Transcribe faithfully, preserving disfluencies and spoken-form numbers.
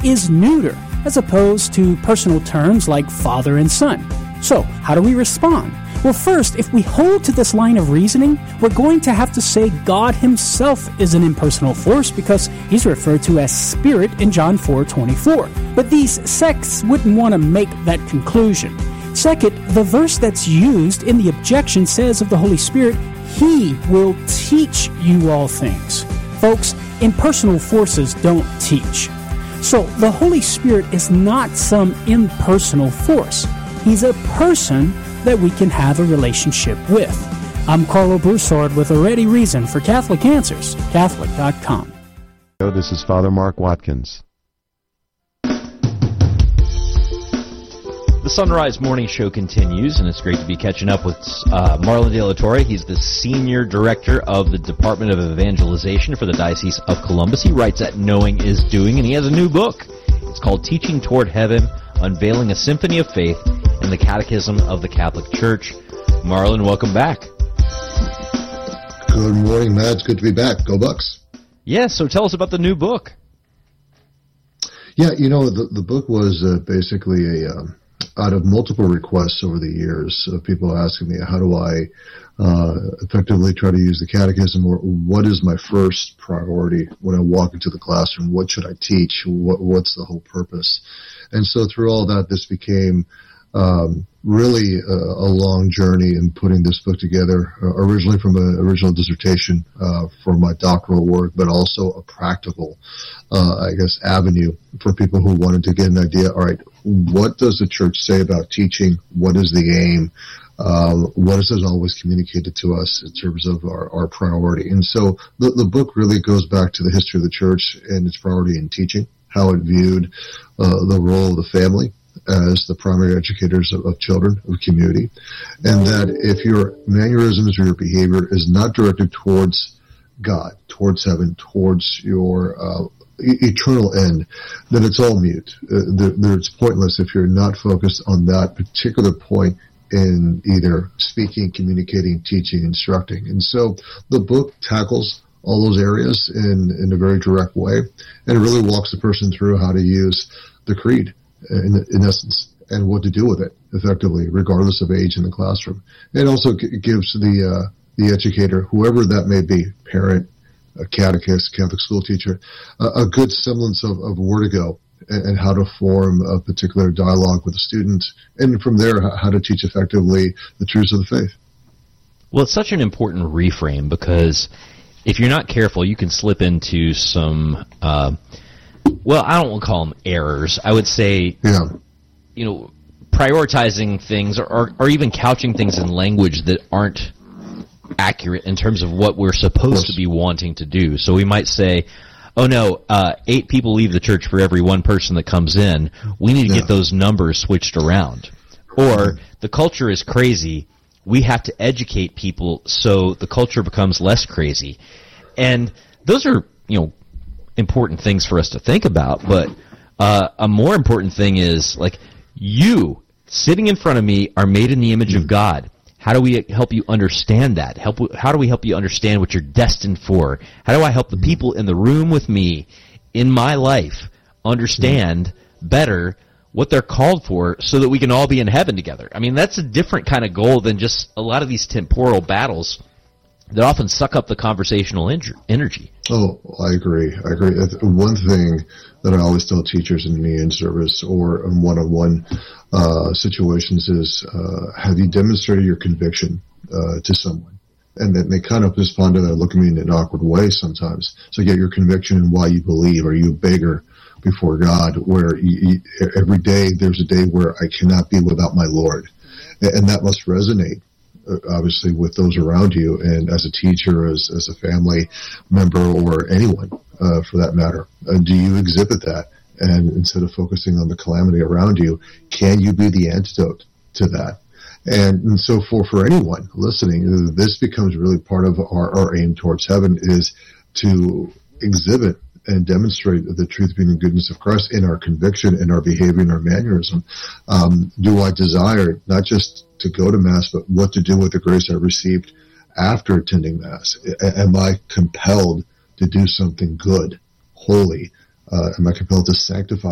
is neuter, as opposed to personal terms like father and son. So, how do we respond? Well, first, if we hold to this line of reasoning, we're going to have to say God himself is an impersonal force because he's referred to as spirit in John four twenty-four. But these sects wouldn't want to make that conclusion. Second, the verse that's used in the objection says of the Holy Spirit, he will teach you all things. Folks, impersonal forces don't teach. So, the Holy Spirit is not some impersonal force. He's a person that we can have a relationship with. I'm Carlo Broussard with a ready reason for Catholic Answers, Catholic dot com. This is Father Mark Watkins. The Sunrise Morning Show continues, and it's great to be catching up with uh, Marlon De La Torre. He's the Senior Director of the Department of Evangelization for the Diocese of Columbus. He writes at Knowing is Doing, and he has a new book. It's called Teaching Toward Heaven, Unveiling a Symphony of Faith in the Catechism of the Catholic Church. Marlon, welcome back. Good morning, Matt. It's good to be back. Go Bucks. Yeah, so tell us about the new book. Yeah, you know, the, the book was uh, basically a... Um, out of multiple requests over the years of people asking me, how do I uh, effectively try to use the catechism, or what is my first priority when I walk into the classroom? What should I teach? What, what's the whole purpose? And so through all that, this became um, really a, a long journey in putting this book together, uh, originally from an original dissertation uh, for my doctoral work, but also a practical, uh, I guess, avenue for people who wanted to get an idea, all right, what does the church say about teaching? What is the aim? Um, what is it always communicated to us in terms of our, our priority? And so the, the book really goes back to the history of the church and its priority in teaching, how it viewed uh, the role of the family as the primary educators of, of children, of community, and that if your mannerisms or your behavior is not directed towards God, towards heaven, towards your uh, eternal end, then it's all mute. Uh, there, it's pointless if you're not focused on that particular point in either speaking, communicating, teaching, instructing. And so the book tackles all those areas in, in a very direct way, and it really walks the person through how to use the creed in, in essence, and what to do with it effectively, regardless of age in the classroom. It also g- gives the uh, the educator, whoever that may be, parent, a catechist, Catholic school teacher, a, a good semblance of, of where to go and, and how to form a particular dialogue with the student, and from there, how to teach effectively the truths of the faith. Well, it's such an important reframe because if you're not careful, you can slip into some, uh, well, I don't want to call them errors. I would say, yeah. you know, prioritizing things or, or, or even couching things in language that aren't accurate in terms of what we're supposed to be wanting to do. So we might say, oh no, uh, eight people leave the church for every one person that comes in. We need to yeah. get those numbers switched around. Or the culture is crazy. We have to educate people so the culture becomes less crazy. And those are, you know, important things for us to think about. But uh, a more important thing is, like, you sitting in front of me are made in the image of God. How do we help you understand that? Help, how do we help you understand what you're destined for? How do I help the people in the room with me in my life understand better what they're called for so that we can all be in heaven together? I mean, that's a different kind of goal than just a lot of these temporal battles that often suck up the conversational energy. Oh, I agree. I agree. One thing that I always tell teachers in the in-service or in one-on-one uh, situations is, uh, have you demonstrated your conviction uh, to someone? And then they kind of respond to that, look at me in an awkward way sometimes. So get your conviction and why you believe. Are you a beggar before God where you, you, every day there's a day where I cannot be without my Lord? And that must resonate, obviously, with those around you, and as a teacher, as as a family member, or anyone uh, for that matter. Uh, do you exhibit that? And instead of focusing on the calamity around you, can you be the antidote to that? And, and so for, for anyone listening, this becomes really part of our, our aim towards heaven, is to exhibit and demonstrate the truth, beauty, and goodness of Christ in our conviction, in our behavior, in our mannerism. Um, do I desire not just to go to Mass, but what to do with the grace I received after attending Mass? A- am I compelled to do something good, holy? Uh, am I compelled to sanctify